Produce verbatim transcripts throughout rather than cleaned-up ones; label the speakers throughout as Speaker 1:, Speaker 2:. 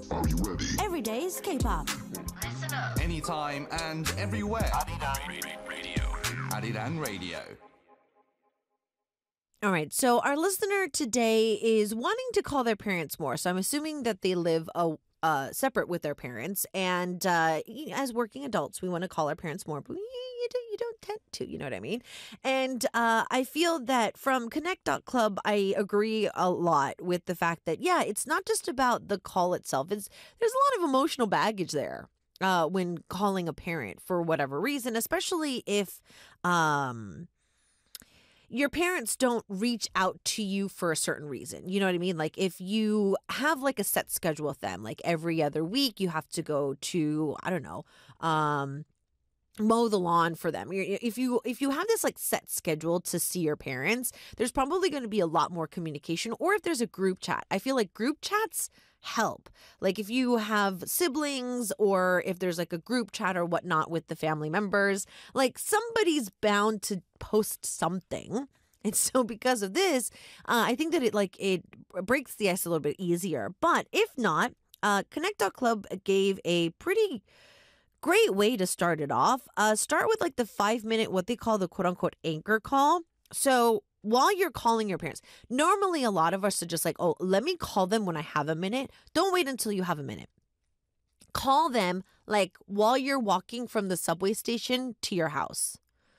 Speaker 1: Are you ready?
Speaker 2: Every day's K-pop.
Speaker 3: Listen up.
Speaker 4: Anytime and everywhere.
Speaker 3: Arirang Radio.
Speaker 4: Arirang Radio.
Speaker 5: All right. So our listener today is wanting to call their parents more. So I'm assuming that they live a uh, separate with their parents. And uh, as working adults, we want to call our parents more. But you, do, you don't tend to, you know what I mean? And uh, I feel that from Connect dot Club, I agree a lot with the fact that, yeah, it's not just about the call itself. It's There's a lot of emotional baggage there uh, when calling a parent for whatever reason, especially if... Um, your parents don't reach out to you for a certain reason. You know what I mean? Like if you have like a set schedule with them, like every other week you have to go to, I don't know, um, mow the lawn for them. If you if you have this like set schedule to see your parents, there's probably going to be a lot more communication. Or if there's a group chat, I feel like group chats help. Like if you have siblings or if there's like a group chat or whatnot with the family members, like somebody's bound to post something. And so because of this, uh, I think that it like it breaks the ice a little bit easier. But if not, uh, Connect dot Club gave a pretty great way to start it off. Uh, start with like the five minute, what they call the quote unquote anchor call. So while you're calling your parents, normally a lot of us are just like, oh, let me call them when I have a minute. Don't wait until you have a minute. Call them like while you're walking from the subway station to your house.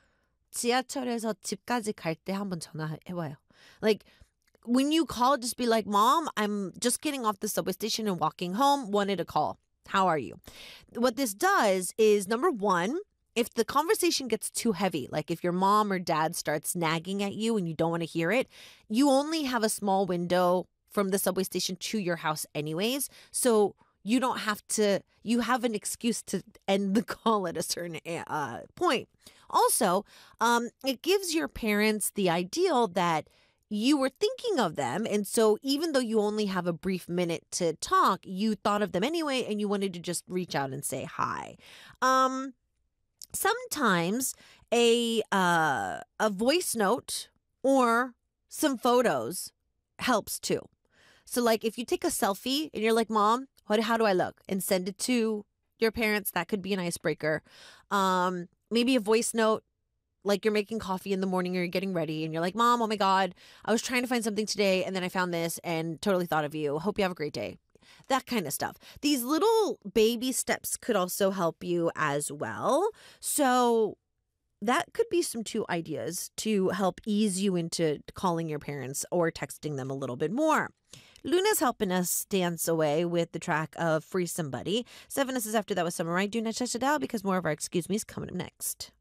Speaker 5: 지하철에서 집까지 갈 때 한번 전화해봐요. Like when you call, just be like, Mom, I'm just getting off the subway station and walking home. Wanted a call. How are you? What this does is, number one, if the conversation gets too heavy, like if your mom or dad starts nagging at you and you don't want to hear it, you only have a small window from the subway station to your house anyways. So you don't have to, you have an excuse to end the call at a certain uh, point. Also, um, it gives your parents the ideal that you were thinking of them. And so even though you only have a brief minute to talk, you thought of them anyway, and you wanted to just reach out and say hi. Um, sometimes a uh, a voice note or some photos helps too. So like if you take a selfie and you're like, Mom, what, how do I look? And send it to your parents, that could be an icebreaker. Um, maybe a voice note, like you're making coffee in the morning or you're getting ready and you're like, Mom, oh my God, I was trying to find something today and then I found this and totally thought of you. Hope you have a great day. That kind of stuff. These little baby steps could also help you as well. So that could be some two ideas to help ease you into calling your parents or texting them a little bit more. Luna's helping us dance away with the track of Free Somebody. Seven is after that with Samurai. Do not check it out because more of our Excuse Me is coming up next.